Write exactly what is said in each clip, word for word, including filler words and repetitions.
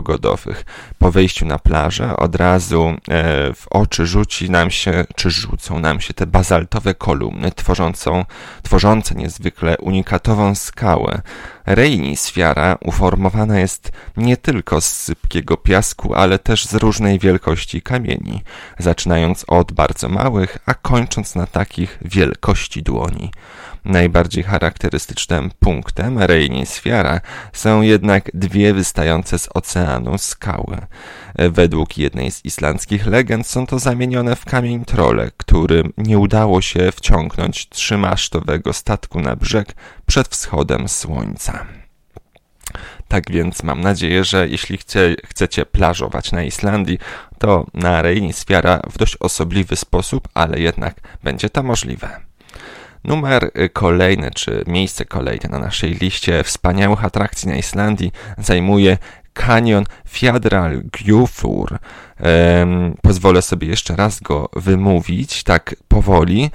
pogodowych. Po wejściu na plażę od razu w oczy rzuci nam się, czy rzucą nam się te bazaltowe kolumny tworzącą, tworzące niezwykle unikatową skałę. Reinisfiera uformowana jest nie tylko z sypkiego piasku, ale też z różnej wielkości kamieni, zaczynając od bardzo małych, a kończąc na takich wielkości dłoni. Najbardziej charakterystycznym punktem Reinisfiera są jednak dwie wystające z oceanu skały. Według jednej z islandzkich legend są to zamienione w kamień trole, którym nie udało się wciągnąć trzymasztowego statku na brzeg przed wschodem słońca. Tak więc mam nadzieję, że jeśli chce, chcecie plażować na Islandii, to na Reinisfiera w dość osobliwy sposób, ale jednak będzie to możliwe. Numer kolejny, czy miejsce kolejne na naszej liście wspaniałych atrakcji na Islandii zajmuje kanion Fjadralgjöfur. Ehm, pozwolę sobie jeszcze raz go wymówić, tak powoli.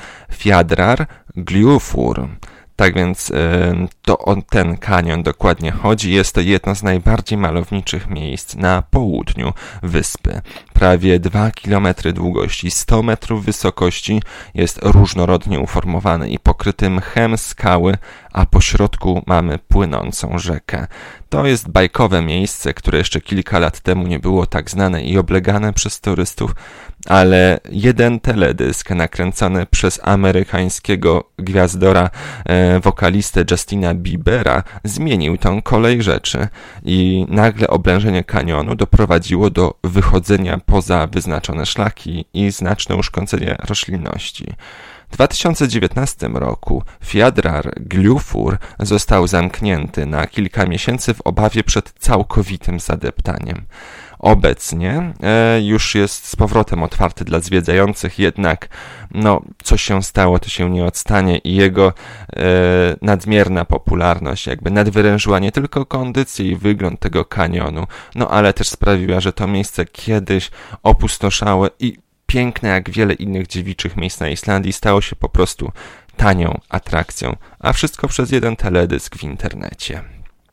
Fjadralgjöfur. Tak więc to o ten kanion dokładnie chodzi. Jest to jedno z najbardziej malowniczych miejsc na południu wyspy. Prawie dwa kilometry długości, sto metrów wysokości, jest różnorodnie uformowany i pokryty mchem skały, a po środku mamy płynącą rzekę. To jest bajkowe miejsce, które jeszcze kilka lat temu nie było tak znane i oblegane przez turystów, ale jeden teledysk nakręcony przez amerykańskiego gwiazdora, e, wokalistę Justina Biebera zmienił tą kolej rzeczy i nagle oblężenie kanionu doprowadziło do wychodzenia poza wyznaczone szlaki i znaczne uszkodzenie roślinności. W dwa tysiące dziewiętnastym roku Fjadralgjöfur został zamknięty na kilka miesięcy w obawie przed całkowitym zadeptaniem. Obecnie e, już jest z powrotem otwarty dla zwiedzających, jednak no, co się stało, to się nie odstanie i jego e, nadmierna popularność jakby nadwyrężyła nie tylko kondycję i wygląd tego kanionu, no ale też sprawiła, że to miejsce kiedyś opustoszałe i piękne jak wiele innych dziewiczych miejsc na Islandii stało się po prostu tanią atrakcją, a wszystko przez jeden teledysk w internecie.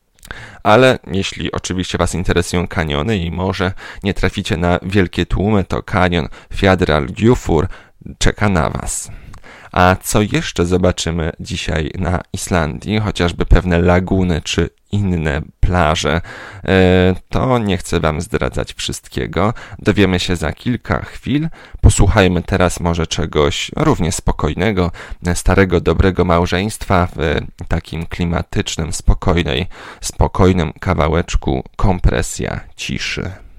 Ale jeśli oczywiście Was interesują kaniony i może nie traficie na wielkie tłumy, to kanion Fjadralgjöfur czeka na Was. A co jeszcze zobaczymy dzisiaj na Islandii, chociażby pewne laguny czy inne plaże, to nie chcę Wam zdradzać wszystkiego. Dowiemy się za kilka chwil. Posłuchajmy teraz może czegoś równie spokojnego, starego, dobrego małżeństwa w takim klimatycznym, spokojnej, spokojnym kawałeczku Kompresja ciszy.